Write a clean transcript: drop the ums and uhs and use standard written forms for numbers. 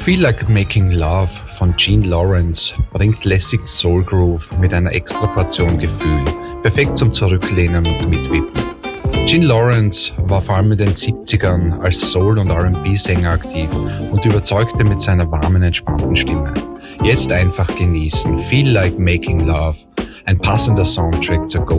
Feel Like Making Love von Gene Lawrence bringt lässig Soul Groove mit einer extra Portion Gefühl, perfekt zum Zurücklehnen und Mitwippen. Gene Lawrence war vor allem in den 70ern als Soul- und R&B-Sänger aktiv und überzeugte mit seiner warmen, entspannten Stimme. Jetzt einfach genießen. Feel Like Making Love, ein passender Soundtrack zur